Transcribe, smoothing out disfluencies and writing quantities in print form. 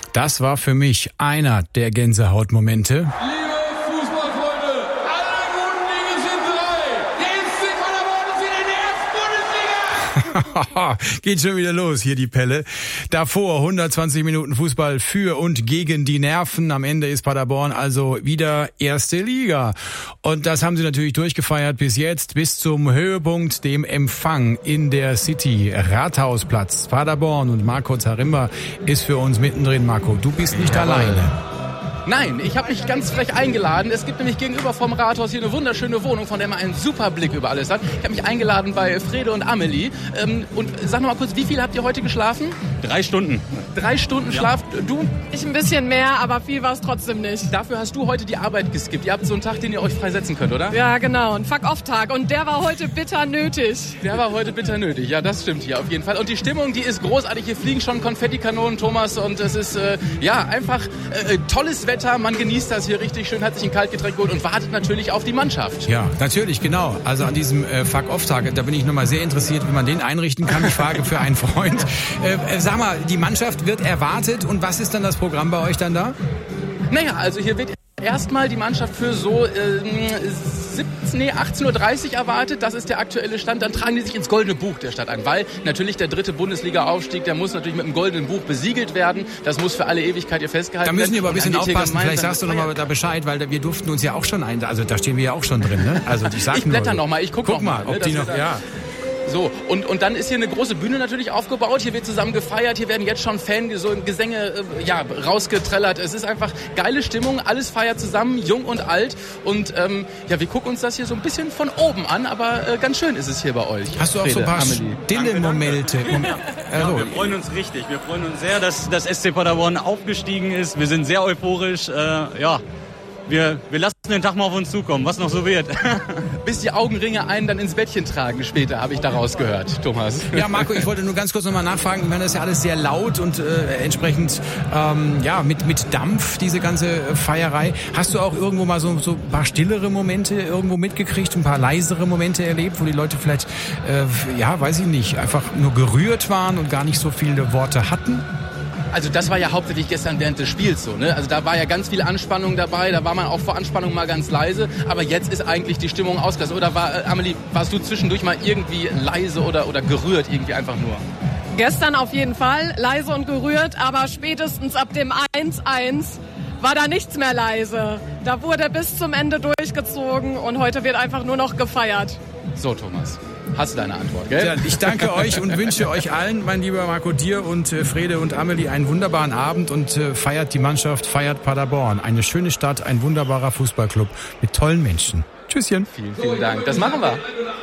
Das war für mich einer der Gänsehautmomente. Geht schon wieder los, hier die Pelle. Davor 120 Minuten Fußball für und gegen die Nerven. Am Ende ist Paderborn also wieder erste Liga. Und das haben sie natürlich durchgefeiert bis jetzt, bis zum Höhepunkt, dem Empfang in der City. Rathausplatz, Paderborn und Marco Zaremba ist für uns mittendrin. Marco, du bist nicht alleine. Nein, ich habe mich ganz frech eingeladen. Es gibt nämlich gegenüber vom Rathaus hier eine wunderschöne Wohnung, von der man einen super Blick über alles hat. Ich habe mich eingeladen bei Frede und Amelie. Und sag noch mal kurz, wie viel habt ihr heute geschlafen? 3 Stunden. 3 Stunden Schlaf. Du? Ich ein bisschen mehr, aber viel war es trotzdem nicht. Dafür hast du heute die Arbeit geskippt. Ihr habt so einen Tag, den ihr euch freisetzen könnt, oder? Ja, genau. Ein Fuck-Off-Tag. Und der war heute bitter nötig. Der war heute bitter nötig. Ja, das stimmt hier auf jeden Fall. Und die Stimmung, die ist großartig. Hier fliegen schon Konfettikanonen, Thomas. Und es ist, einfach tolles Wetter. Man genießt das hier richtig schön, hat sich ein Kaltgetränk geholt und wartet natürlich auf die Mannschaft. Ja, natürlich, genau. Also an diesem Fuck-Off-Tag, da bin ich nochmal sehr interessiert, wie man den einrichten kann. Ich frage für einen Freund. Sag mal, die Mannschaft wird erwartet und was ist dann das Programm bei euch dann da? Naja, also hier wird erstmal die Mannschaft für so 18.30 Uhr erwartet. Das ist der aktuelle Stand. Dann tragen die sich ins Goldene Buch der Stadt ein, weil natürlich der 3. Bundesliga-Aufstieg, der muss natürlich mit dem Goldenen Buch besiegelt werden. Das muss für alle Ewigkeit hier festgehalten werden. Da müssen wir aber ein bisschen aufpassen. Vielleicht sagst du nochmal da Bescheid, weil wir durften uns ja auch schon also da stehen wir ja auch schon drin. Ne? Also ich blätter nochmal, ich guck mal, ob die noch, ja. So, und dann ist hier eine große Bühne natürlich aufgebaut. Hier wird zusammen gefeiert. Hier werden jetzt schon Fangesänge rausgetrellert. Es ist einfach geile Stimmung. Alles feiert zusammen, jung und alt. Und wir gucken uns das hier so ein bisschen von oben an. Aber ganz schön ist es hier bei euch. Hast du auch so ein paar stille Momente? Ja, wir freuen uns richtig. Wir freuen uns sehr, dass das SC Paderborn aufgestiegen ist. Wir sind sehr euphorisch. Wir lassen den Tag mal auf uns zukommen, was noch so wird. Bis die Augenringe einen dann ins Bettchen tragen später, habe ich daraus gehört, Thomas. Ja, Marco, ich wollte nur ganz kurz nochmal nachfragen. Ich meine, das ist ja alles sehr laut und entsprechend mit Dampf, diese ganze Feierei. Hast du auch irgendwo mal so ein paar stillere Momente irgendwo mitgekriegt, ein paar leisere Momente erlebt, wo die Leute vielleicht, weiß ich nicht, einfach nur gerührt waren und gar nicht so viele Worte hatten? Also das war ja hauptsächlich gestern während des Spiels so, ne? Also da war ja ganz viel Anspannung dabei, da war man auch vor Anspannung mal ganz leise, aber jetzt ist eigentlich die Stimmung ausgelassen. Oder Amelie, warst du zwischendurch mal irgendwie leise oder gerührt irgendwie einfach nur? Gestern auf jeden Fall leise und gerührt, aber spätestens ab dem 1-1 war da nichts mehr leise. Da wurde bis zum Ende durchgezogen und heute wird einfach nur noch gefeiert. So, Thomas. Hast du deine Antwort, gell? Ja, ich danke euch und wünsche euch allen, mein lieber Marco, dir und Frede und Amelie, einen wunderbaren Abend und feiert die Mannschaft, feiert Paderborn. Eine schöne Stadt, ein wunderbarer Fußballclub mit tollen Menschen. Tschüsschen. Vielen, vielen Dank. Das machen wir.